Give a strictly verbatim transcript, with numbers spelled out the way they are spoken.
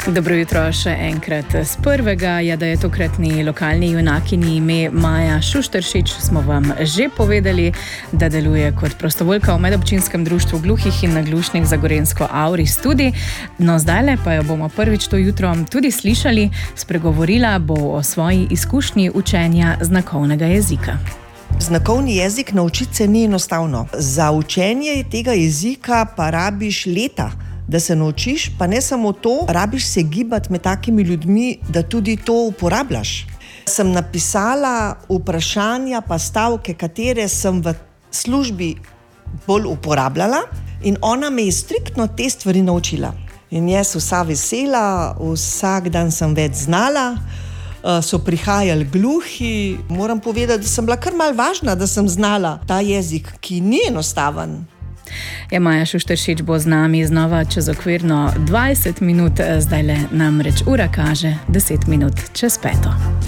Dobro jutro še enkrat. Z prvega je, da je tokratni lokalni junakini ime Maja Šušteršič, smo vam že povedali, da deluje kot prostovoljka v medobčinskem društvu gluhih in naglušnih za Gorenjsko Auris tudi. No, zdajle pa jo bomo prvič to jutro tudi slišali, spregovorila bo o svoji izkušnji učenja znakovnega jezika. Znakovni jezik naučiti se ni enostavno. Za učenje tega jezika pa rabiš leta, da se naučiš, pa ne samo to, rabiš se gibati med takimi ljudmi, da tudi to uporabljaš. Sem napisala vprašanja pa stavke, katere sem v službi bolj uporabljala, in ona me je striktno te stvari naučila. In jaz vsa vesela, vsak dan sem več znala, so prihajali gluhi. Moram povedati, da sem bila kar malo važna, da sem znala ta jezik, ki ni enostaven. Ja, Maja Šušteršič bo z nami znova čez okvirno dvajset minut, zdajle namreč ura kaže deset minut čez peto.